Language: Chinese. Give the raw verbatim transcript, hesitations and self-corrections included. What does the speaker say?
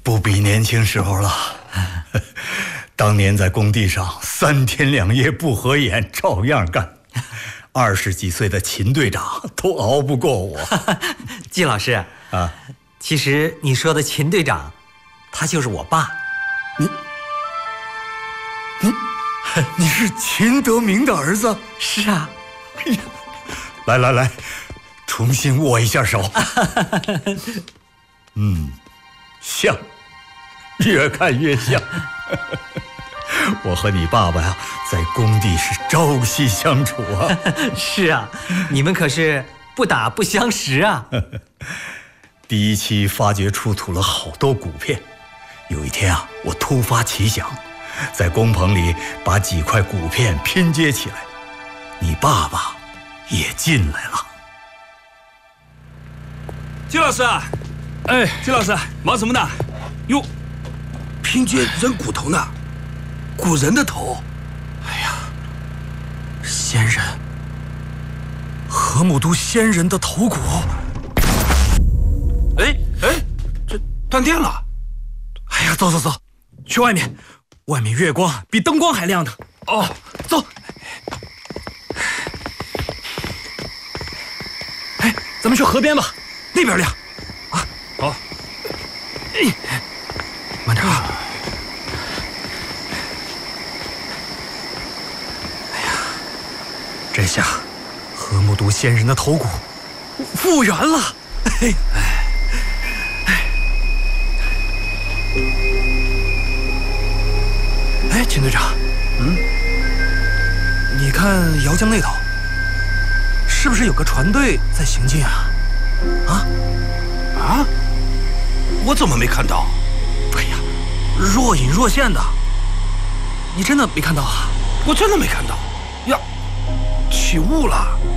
不比年轻时候了。当年在工地上三天两夜不合眼，照样干。二十几岁的秦队长都熬不过我。 季老师啊，其实你说的秦队长，他就是我爸。 你，你，你是秦德明的儿子？ 是啊。 哎呀，来来来，重新握一下手。嗯，像，越看越像。我和你爸爸呀，在工地是朝夕相处啊。 是啊，你们可是不打不相识啊。 第一期发掘出土了好多骨片，有一天啊，我突发奇想，在工棚里把几块骨片拼接起来。你爸爸也进来了。 季老师，哎，季老师，忙什么呢？哟， 拼接人骨头呢，古人的头。 哎呀，先人，河姆都先人的头骨。 哎哎，这断电了。 哎呀，走走走，去外面，外面月光比灯光还亮呢。 哦，走。 哎，咱们去河边吧，那边亮。啊， 好。 哎，慢点啊。哎呀，这下河姆都先人的头骨复原了。哎哎。哎，秦队长， 嗯， 你看姚江那头，是不是有个船队在行进啊？啊啊！我怎么没看到？ 哎呀，若隐若现的，你真的没看到啊？ 我真的没看到呀，起雾了。